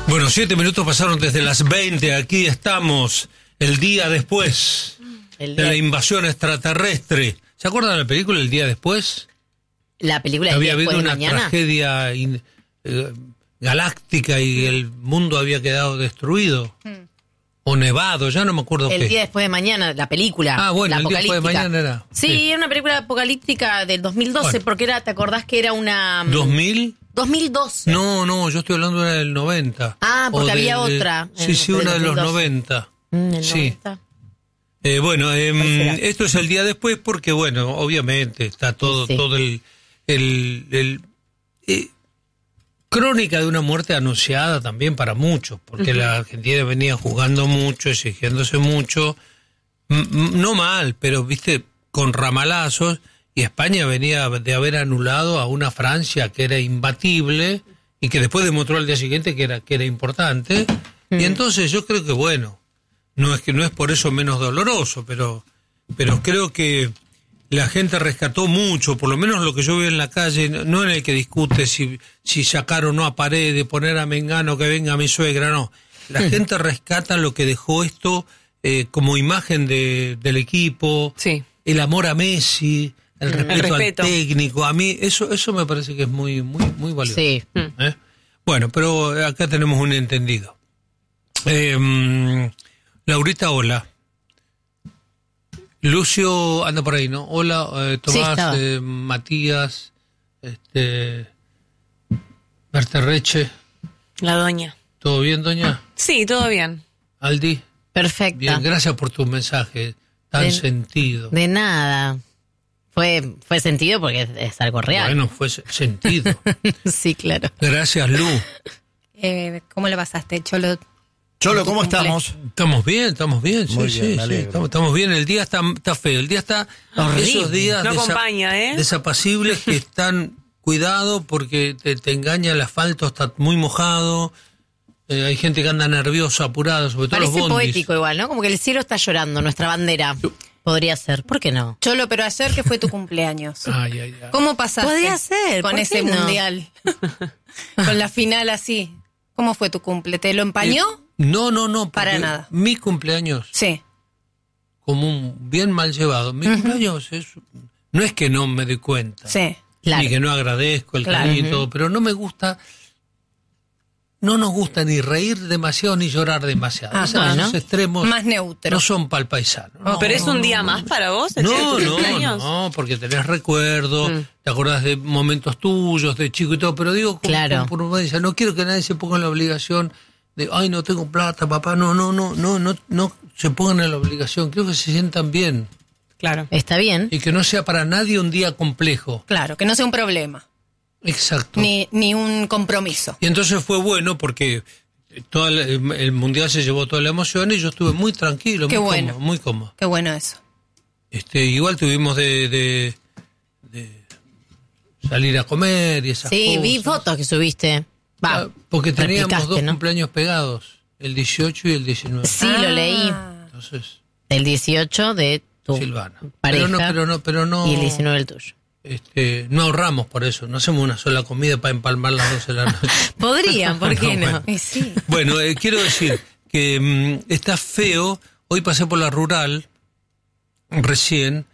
Bueno, 7 minutos pasaron desde las 20. Aquí estamos, el día después de la invasión extraterrestre. ¿Se acuerdan de la película El día después? La película El había día después habido de una mañana. tragedia galáctica y el mundo había quedado destruido. O nevado, ya no me acuerdo qué. El día después de mañana, la película. Ah, bueno, la el día después de mañana era. Sí, era una película apocalíptica del 2012, Bueno. porque era, ¿te acordás que era una... ¿2000? 2012. No, yo estoy hablando de una del 90. Ah, porque O había otra. Sí, del una de los 2012. 90. El Sí. 90. Bueno, será? esto es el día después porque, bueno, obviamente está todo, Sí. todo crónica de una muerte anunciada también para muchos, porque la Argentina venía jugando mucho, exigiéndose mucho, no mal, pero, viste, con ramalazos, y España venía de haber anulado a una Francia que era imbatible y que después demostró al día siguiente que era importante, y entonces yo creo que, bueno, no es por eso menos doloroso, pero creo que la gente rescató mucho, por lo menos lo que yo veo en la calle, no en el que discute si sacar o no a Paredes, poner a Mengano, que venga mi suegra, no. La gente rescata lo que dejó esto como imagen del equipo, Sí. el amor a Messi, el respeto respeto. al técnico. A mí eso me parece que es muy, muy, muy valioso. Sí. Bueno, pero acá tenemos un entendido. Laurita, hola. Lucio anda por ahí, ¿no? Hola, Tomás, estaba. Matías, Berterreche. La doña. ¿Todo bien, doña? Sí, todo bien. Aldi, Perfecta. bien, gracias por tu mensaje tan sentido. De nada. Fue sentido porque es algo real. Bueno, fue sentido. Sí, claro. Gracias, Lu. ¿Cómo le pasaste, Cholo? Cholo, ¿cómo estamos? Estamos bien, Muy sí, bien, sí, me alegro. estamos bien. El día está feo, el día está Horrible. esos días No acompaña, ¿eh? desapacibles que están, cuidado porque te engaña el asfalto, está muy mojado, hay gente que anda nerviosa, apurada, sobre todo Parece los bondis. poético igual, ¿no? Como que el cielo está llorando, nuestra bandera. Podría ser, ¿por qué no? Cholo, pero ayer que fue tu cumpleaños. Ay, ay. ¿Cómo pasaste? Podría ser, con ¿por ese qué no? mundial. Con la final así. ¿Cómo fue tu cumple? ¿Te lo empañó? No, Para porque nada. Mi cumpleaños, Sí. como un bien mal llevado, mi cumpleaños no es que no me doy cuenta. Sí. Claro. Ni que no agradezco el Claro. cariño y todo, pero no me gusta, no nos gusta ni reír demasiado ni llorar demasiado. Ah, Esos bueno. extremos Más neutro. no son para el paisano. No, ¿Pero es un día más para vos, el día de tu cumpleaños? no, porque tenés recuerdos, te acordás de momentos tuyos, de chico y todo, pero digo, Claro. por una vez, no quiero que nadie se ponga en la obligación de, ay, no tengo plata, papá, no se pongan en la obligación, quiero que se sientan bien Claro. Está bien. y que no sea para nadie un día complejo. Claro, que no sea un problema. Exacto. Ni un compromiso. Y entonces fue bueno porque el mundial se llevó toda la emoción y yo estuve muy tranquilo, Qué muy bueno. cómodo, muy cómodo. Qué bueno eso. Igual tuvimos de salir a comer y esas Sí, cosas. vi fotos que subiste. Va, Porque teníamos replicaste, dos ¿no? cumpleaños pegados, el 18 y el 19. Sí, lo leí. Entonces, El 18 de tu Silvana. pareja Pero no, y el 19 el tuyo. no ahorramos por eso, no hacemos una sola comida para empalmar las 12 de la noche. Podrían, ¿por qué no? bueno. Y sí. Bueno, quiero decir que está feo. Hoy pasé por la rural recién,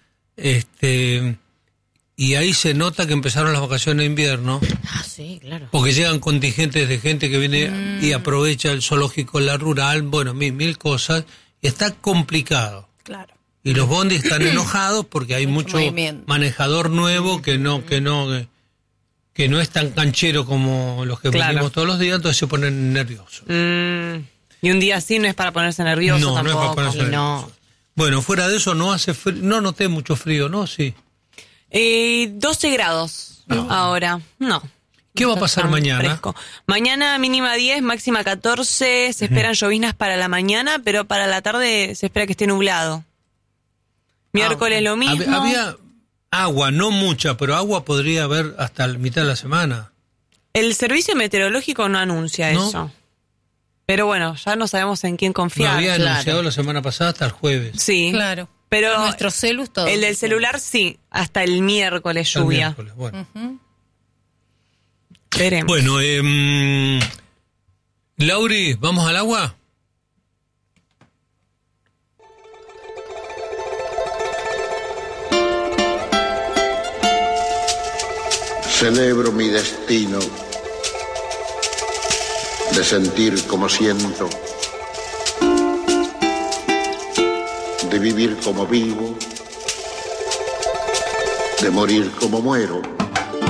y ahí se nota que empezaron las vacaciones de invierno, Ah, sí, claro. porque llegan contingentes de gente que viene y aprovecha el zoológico, la rural, bueno, mil cosas, y está complicado. Claro. Y los bondis están enojados porque hay mucho movimiento. manejador nuevo que no es tan canchero como los que Claro. venimos todos los días, entonces se ponen nerviosos. Y un día así no es para ponerse nervioso No es tampoco. para ponerse Y nervioso. no. Bueno, fuera de eso no hace frío, no noté mucho frío, ¿no? Sí. 12 grados ahora. No. ¿Qué va a Está pasar tan mañana? fresco. Mañana mínima 10, máxima 14. Se esperan lloviznas para la mañana, pero para la tarde se espera que esté nublado. Miércoles lo mismo. Había agua, no mucha, pero agua podría haber hasta la mitad de la semana. El servicio meteorológico no anuncia ¿No? eso. Pero bueno, ya no sabemos en quién Lo confiar. había claro. anunciado la semana pasada hasta el jueves. Sí. Claro. Pero Nuestros celus todos. el del celular sí, hasta el miércoles Hasta el lluvia. miércoles, bueno. Veremos. Bueno, Lauri, ¿vamos al agua? Celebro mi destino de sentir como siento, de vivir como vivo, de morir como muero.